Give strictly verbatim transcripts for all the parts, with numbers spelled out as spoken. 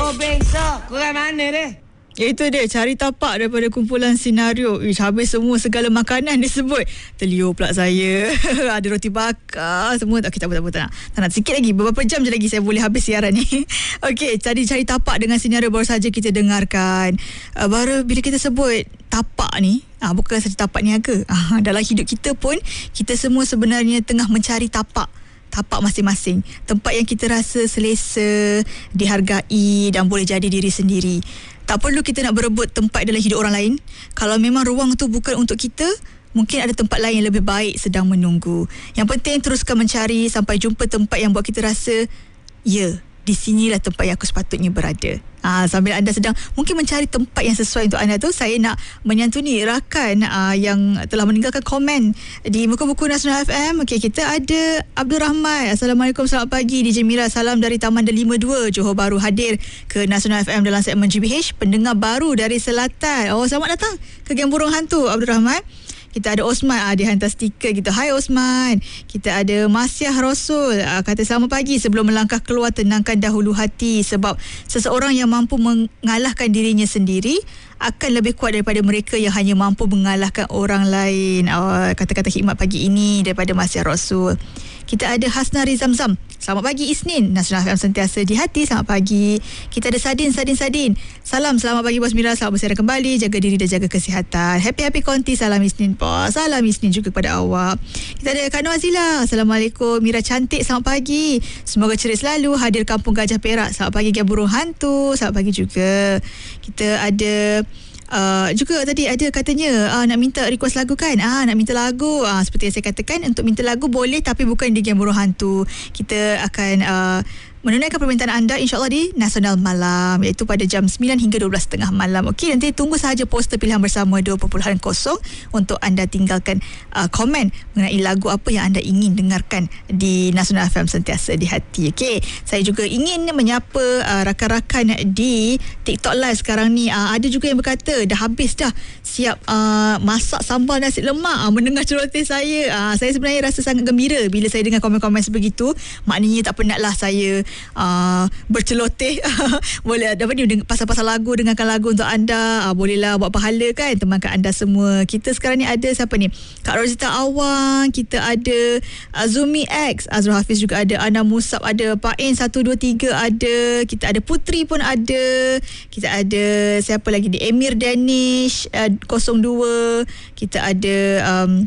Oh, besok. Kurang mana deh? Itu dia, cari tapak daripada kumpulan senario. Ish, habis semua segala makanan disebut. Terliur pula saya. Ada roti bakar semua. Tak, okay, tak apa, tak apa, tak nak. Tak nak, sikit lagi, beberapa jam je lagi saya boleh habis siaran ni. Okey, cari cari tapak dengan senario baru saja kita dengarkan. Uh, baru bila kita sebut tapak ni, ah, bukan saja tapak niaga. Ah, dalam hidup kita pun, kita semua sebenarnya tengah mencari tapak. Tapak masing-masing, tempat yang kita rasa selesa, dihargai dan boleh jadi diri sendiri. Tak perlu kita nak berebut tempat dalam hidup orang lain. Kalau memang ruang tu bukan untuk kita, mungkin ada tempat lain yang lebih baik sedang menunggu. Yang penting teruskan mencari sampai jumpa tempat yang buat kita rasa, ya, di sinilah tempat yang aku sepatutnya berada. Ah, sambil anda sedang mungkin mencari tempat yang sesuai untuk anda tu, saya nak menyantuni rakan ah, yang telah meninggalkan komen di muka buku Nasional F M. Okey, kita ada Abdul Rahman. Assalamualaikum, selamat pagi D J Mira. Salam dari Taman Delima dua, Johor Bahru, hadir ke Nasional F M dalam segmen G B H, pendengar baru dari selatan. Oh, selamat datang ke Geng Burung Hantu Abdul Rahman. Kita ada Osman, ah, dia hantar stiker kita. Hai Osman. Kita ada Masyah Rasul, ah, kata selamat pagi, sebelum melangkah keluar tenangkan dahulu hati, sebab seseorang yang mampu mengalahkan dirinya sendiri akan lebih kuat daripada mereka yang hanya mampu mengalahkan orang lain. Oh, kata-kata hikmat pagi ini daripada Masyah Rasul. Kita ada Hasnari Zamzam. Selamat pagi Isnin, Nasional F M sentiasa di hati. Selamat pagi. Kita ada Sadin, Sadin, Sadin. Salam, selamat pagi Bos Mira. Selamat bersiaran kembali. Jaga diri dan jaga kesihatan. Happy-happy konti. Salam Isnin Pos. Salam Isnin juga kepada awak. Kita ada Kak Noazila. Assalamualaikum. Mira cantik, selamat pagi. Semoga ceria selalu. Hadir Kampung Gajah Perak. Selamat pagi Geng Burung Hantu. Selamat pagi juga. Kita ada Uh, juga tadi ada katanya uh, nak minta request lagu kan, ah, nak minta lagu, uh, seperti yang saya katakan, untuk minta lagu boleh tapi bukan di Geng Burung Hantu. Kita akan uh, menunaikan permintaan anda insyaAllah di Nasional Malam, iaitu pada jam sembilan hingga dua belas tiga puluh malam. Okey, nanti tunggu sahaja poster pilihan bersama dua titik kosong untuk anda tinggalkan uh, komen mengenai lagu apa yang anda ingin dengarkan di Nasional F M sentiasa di hati. Okey, saya juga ingin menyapa uh, rakan-rakan di TikTok Live sekarang ni. Uh, ada juga yang berkata dah habis dah, siap uh, masak sambal nasi lemak. Uh, mendengar celoteh saya, uh, saya sebenarnya rasa sangat gembira bila saya dengar komen-komen sebegitu. Maknanya tak penatlah saya Uh, berceloteh. Boleh dapat ni pasal-pasal lagu, dengarkan lagu untuk anda. Uh, bolehlah buat pahala kan, temankan anda semua. Kita sekarang ni ada siapa ni? Kak Rozita Awang, kita ada uh, Zumi X, Azrul Hafiz juga ada, Ana Musab ada, Pak In satu dua tiga ada, kita ada Putri pun ada, kita ada siapa lagi ni? Emir Danish uh, kosong dua, kita ada um,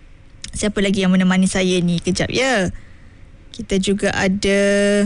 siapa lagi yang menemani saya ni? Kejap ya. Kita juga ada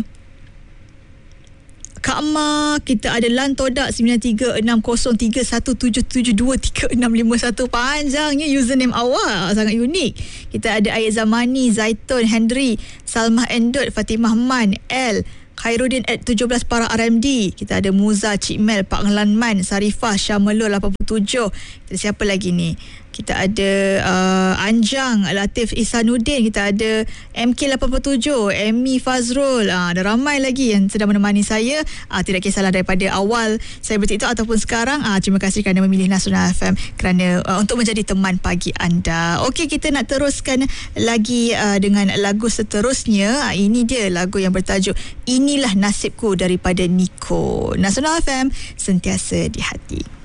Kak Ma, kita ada Lan Todak sembilan tiga enam kosong tiga satu tujuh tujuh dua tiga enam lima satu. Panjangnya username awak, sangat unik. Kita ada Ayat Zamani, Zaitun, Henry, Salmah Endot, Fatimah Man, L, Khairuddin at tujuh belas para R M D. Kita ada Muza, Cik Mel, Pak Lanman, Sarifah, Syamelul lapan puluh tujuh. Kita siapa lagi ni? Kita ada uh, Anjang, Latif Ihsanuddin, kita ada M K lapan puluh tujuh, Amy Fazrul. Uh, ada ramai lagi yang sedang menemani saya. Uh, tidak kisahlah daripada awal saya ber-TikTok ataupun sekarang. Uh, terima kasih kerana memilih Nasional F M kerana uh, untuk menjadi teman pagi anda. Okey, kita nak teruskan lagi uh, dengan lagu seterusnya. Uh, ini dia lagu yang bertajuk Inilah Nasibku daripada Nico. Nasional F M sentiasa di hati.